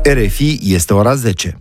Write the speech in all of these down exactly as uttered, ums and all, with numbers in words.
R F I, este ora zece.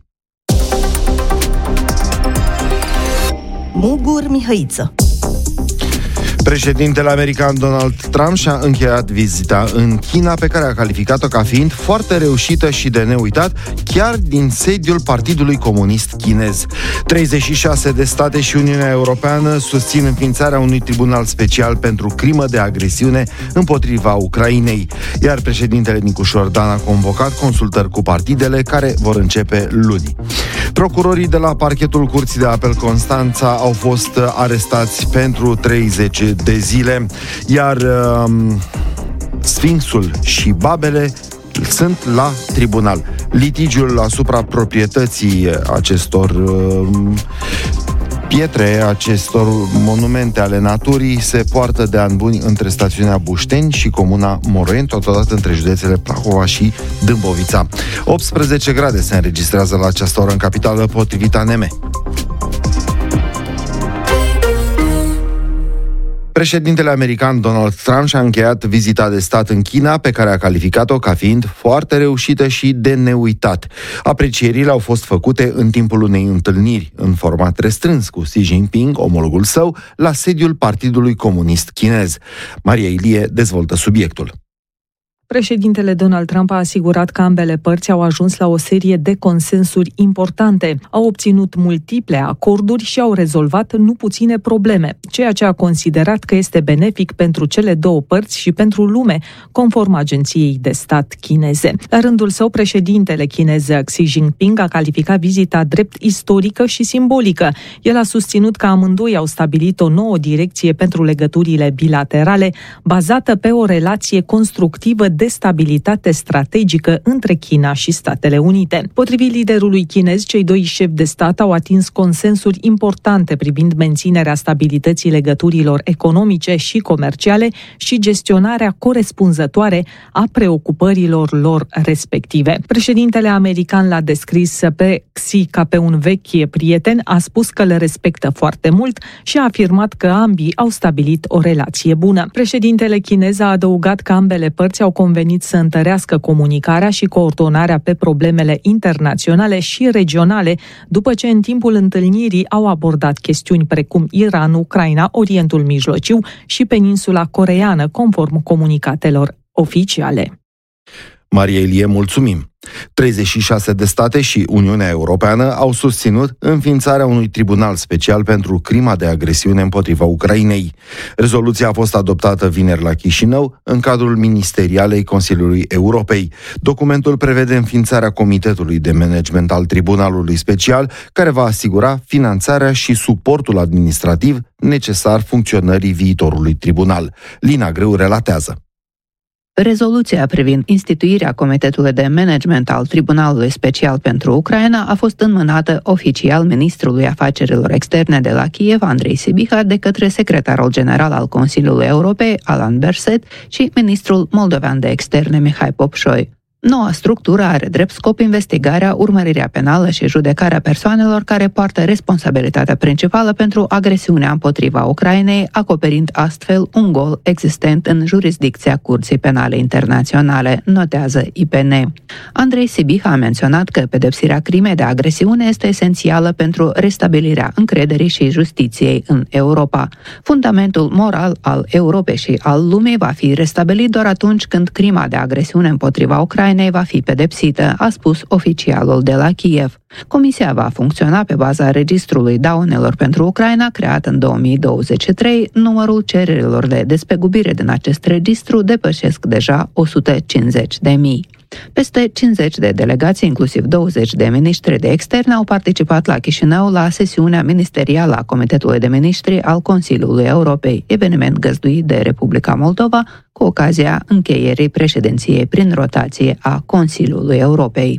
Mugur Mihăiță. Președintele american Donald Trump și-a încheiat vizita în China, pe care a calificat-o ca fiind foarte reușită și de neuitat, chiar din sediul Partidului Comunist Chinez. treizeci și șase de state și Uniunea Europeană susțin înființarea unui tribunal special pentru crimă de agresiune împotriva Ucrainei, iar președintele Nicușor Dan a convocat consultări cu partidele care vor începe luni. Procurorii de la parchetul Curții de Apel Constanța au fost arestați pentru treizeci de zile, iar um, Sfinxul și Babele sunt la tribunal. Litigiul asupra proprietății acestor um, pietre, acestor monumente ale naturii se poartă de ani buni între stațiunea Bușteni și comuna Moroieni, totodată între județele Prahova și Dâmbovița. optsprezece grade se înregistrează la această oră în capitală, potrivit A N M. Președintele american Donald Trump și-a încheiat vizita de stat în China, pe care a calificat-o ca fiind foarte reușită și de neuitat. Aprecierile au fost făcute în timpul unei întâlniri în format restrâns cu Xi Jinping, omologul său, la sediul Partidului Comunist Chinez. Maria Ilie dezvoltă subiectul. Președintele Donald Trump a asigurat că ambele părți au ajuns la o serie de consensuri importante, au obținut multiple acorduri și au rezolvat nu puține probleme, ceea ce a considerat că este benefic pentru cele două părți și pentru lume, conform agenției de stat chineze. La rândul său, președintele chinez Xi Jinping a calificat vizita drept istorică și simbolică. El a susținut că amândoi au stabilit o nouă direcție pentru legăturile bilaterale, bazată pe o relație constructivă de stabilitate strategică între China și Statele Unite. Potrivit liderului chinez, cei doi șefi de stat au atins consensuri importante privind menținerea stabilității legăturilor economice și comerciale și gestionarea corespunzătoare a preocupărilor lor respective. Președintele american l-a descris pe Xi ca pe un vechi prieten, a spus că le respectă foarte mult și a afirmat că ambii au stabilit o relație bună. Președintele chinez a adăugat că ambele părți au convenit să întărească comunicarea și coordonarea pe problemele internaționale și regionale, după ce în timpul întâlnirii au abordat chestiuni precum Iran, Ucraina, Orientul Mijlociu și peninsula coreeană, conform comunicatelor oficiale. Maria Ilie, mulțumim! treizeci și șase de state și Uniunea Europeană au susținut înființarea unui tribunal special pentru crima de agresiune împotriva Ucrainei. Rezoluția a fost adoptată vineri la Chișinău, în cadrul ministerialei Consiliului Europei. Documentul prevede înființarea Comitetului de Management al Tribunalului Special, care va asigura finanțarea și suportul administrativ necesar funcționării viitorului tribunal. Lina Greu relatează. Rezoluția privind instituirea Comitetului de Management al Tribunalului Special pentru Ucraina a fost înmânată oficial ministrului afacerilor externe de la Kiev, Andrei Sibiha, de către secretarul general al Consiliului Europei, Alan Berset, și ministrul moldovean de externe, Mihai Popșoi. Noua structură are drept scop investigarea, urmărirea penală și judecarea persoanelor care poartă responsabilitatea principală pentru agresiunea împotriva Ucrainei, acoperind astfel un gol existent în jurisdicția Curții Penale Internaționale, notează I P N. Andrei Sibiha a menționat că pedepsirea crimei de agresiune este esențială pentru restabilirea încrederii și justiției în Europa. Fundamentul moral al Europei și al lumii va fi restabilit doar atunci când crima de agresiune împotriva Ucrainei va fi pedepsită, a spus oficialul de la Kiev. Comisia va funcționa pe baza registrului daunelor pentru Ucraina, creat în două mii douăzeci și trei. Numărul cererilor de despăgubire din acest registru depășesc deja o sută cincizeci de mii. Peste cincizeci de delegații, inclusiv douăzeci de miniștri de externe, au participat la Chișinău la sesiunea ministerială a Comitetului de Miniștri al Consiliului Europei, eveniment găzduit de Republica Moldova cu ocazia încheierii președinției prin rotație a Consiliului Europei.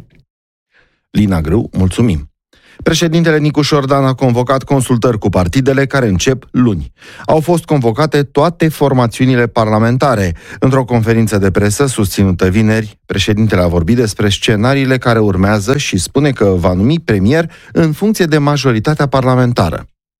Lina Grâu, mulțumim! Președintele Nicușor Dan a convocat consultări cu partidele care încep luni. Au fost convocate toate formațiunile parlamentare. Într-o conferință de presă susținută vineri, președintele a vorbit despre scenariile care urmează și spune că va numi premier în funcție de majoritatea parlamentară.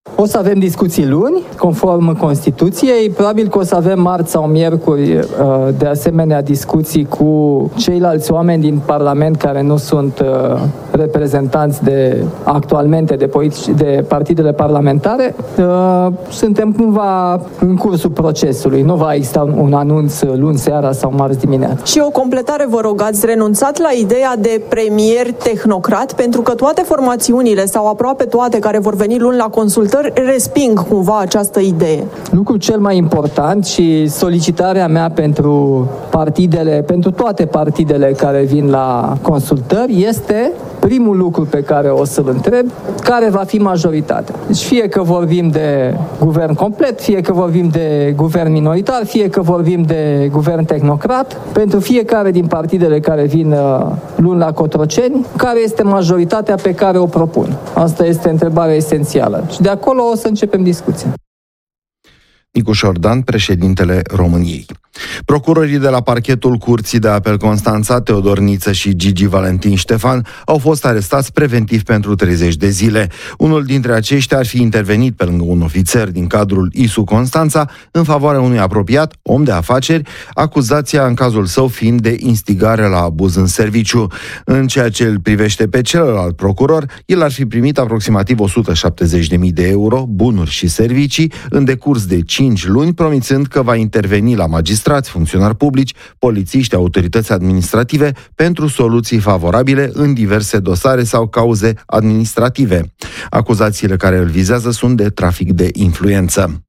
O să avem discuții luni, conform Constituției. Probabil că o să avem marți sau miercuri de asemenea discuții cu ceilalți oameni din Parlament care nu sunt reprezentanți de, actualmente de, politici, de partidele parlamentare. Suntem cumva în cursul procesului. Nu va exista un anunț luni seara sau marți dimineața. Și o completare, vă rog, ați renunțat la ideea de premier tehnocrat, pentru că toate formațiunile sau aproape toate care vor veni luni la consultări resping cumva această idee. Lucrul cel mai important și solicitarea mea pentru partidele, pentru toate partidele care vin la consultări este primul lucru pe care o să-l întreb, care va fi majoritatea. Deci fie că vorbim de guvern complet, fie că vorbim de guvern minoritar, fie că vorbim de guvern tehnocrat, pentru fiecare din partidele care vin luni la Cotroceni, care este majoritatea pe care o propun? Asta este întrebarea esențială. Și de acolo o să începem discuția. Nicu Șordan, președintele României. Procurorii de la parchetul Curții de Apel Constanța, Teodor Niță și Gigi Valentin Ștefan, au fost arestați preventiv pentru treizeci de zile. Unul dintre aceștia ar fi intervenit pe lângă un ofițer din cadrul I S U Constanța în favoarea unui apropiat, om de afaceri, acuzația în cazul său fiind de instigare la abuz în serviciu. În ceea ce îl privește pe celălalt procuror, el ar fi primit aproximativ o sută șaptezeci de mii de euro, bunuri și servicii, în decurs de cinci luni, promițând că va interveni la magistrați, funcționari publici, polițiști, autorități administrative pentru soluții favorabile în diverse dosare sau cauze administrative. Acuzațiile care îl vizează sunt de trafic de influență.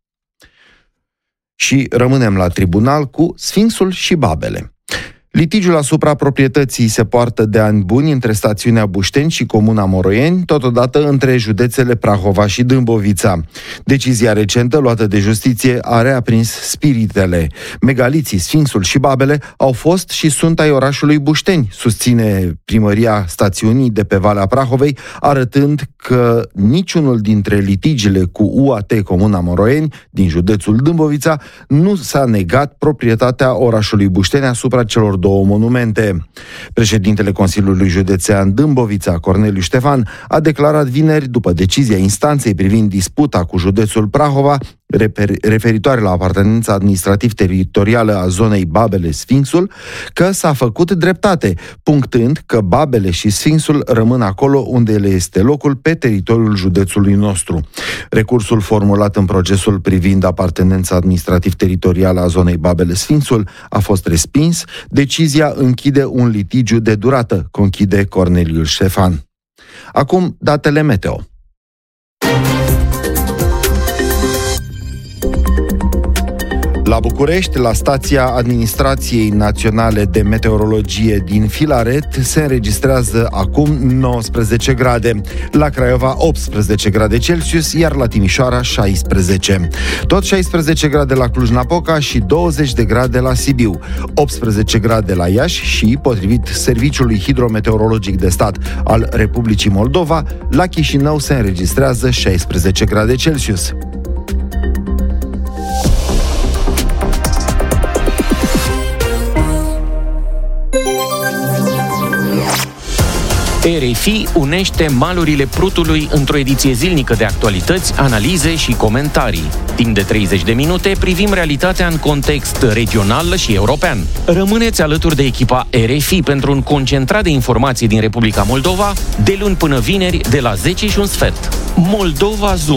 Și rămânem la tribunal cu Sfinxul și Babele. Litigiul asupra proprietății se poartă de ani buni între stațiunea Bușteni și comuna Moroieni, totodată între județele Prahova și Dâmbovița. Decizia recentă luată de justiție a reaprins spiritele. Megaliții, Sfinxul și Babele au fost și sunt ai orașului Bușteni, susține primăria stațiunii de pe Valea Prahovei, arătând că niciunul dintre litigiile cu U A T Comuna Moroieni din județul Dâmbovița nu s-a negat proprietatea orașului Bușteni asupra celor două monumente. Președintele Consiliului Județean Dâmbovița, Corneliu Ștefan, a declarat vineri, după decizia instanței privind disputa cu județul Prahova, referitoare la apartenența administrativ-teritorială a zonei Babele-Sfinxul, că s-a făcut dreptate, punctând că Babele și Sfinxul rămân acolo unde le este locul pe teritoriul județului nostru. Recursul formulat în procesul privind apartenența administrativ-teritorială a zonei Babele-Sfinxul a fost respins. Decizia închide un litigiu de durată, conchide Corneliu Ștefan. Acum, datele meteo. La București, la stația Administrației Naționale de Meteorologie din Filaret, se înregistrează acum nouăsprezece grade. La Craiova, optsprezece grade Celsius, iar la Timișoara, șaisprezece. Tot șaisprezece grade la Cluj-Napoca și douăzeci de grade la Sibiu. optsprezece grade la Iași și, potrivit Serviciului Hidrometeorologic de Stat al Republicii Moldova, la Chișinău se înregistrează șaisprezece grade Celsius. R F I unește malurile Prutului într-o ediție zilnică de actualități, analize și comentarii. Timp de treizeci de minute privim realitatea în context regional și european. Rămâneți alături de echipa R F I pentru un concentrat de informații din Republica Moldova, de luni până vineri, de la zece și un sfert. Moldova Zoom.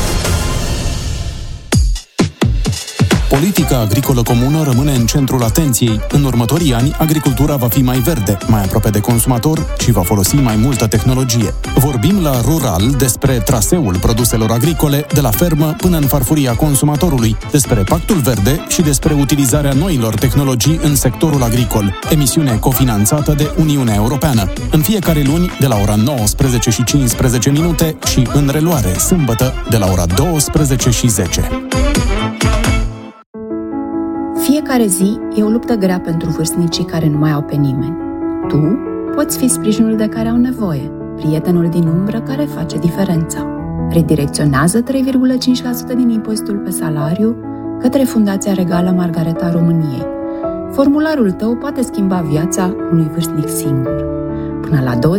Politica agricolă comună rămâne în centrul atenției. În următorii ani, agricultura va fi mai verde, mai aproape de consumator și va folosi mai multă tehnologie. Vorbim la Rural despre traseul produselor agricole, de la fermă până în farfuria consumatorului, despre Pactul Verde și despre utilizarea noilor tehnologii în sectorul agricol. Emisiune cofinanțată de Uniunea Europeană. În fiecare luni, de la ora nouăsprezece și cincisprezece minute și în reluare, sâmbătă, de la ora douăsprezece și zece. Fiecare zi e o luptă grea pentru vârstnicii care nu mai au pe nimeni. Tu poți fi sprijinul de care au nevoie, prietenul din umbră care face diferența. Redirecționează trei virgulă cinci la sută din impozitul pe salariu către Fundația Regală Margareta României. Formularul tău poate schimba viața unui vârstnic singur. Până la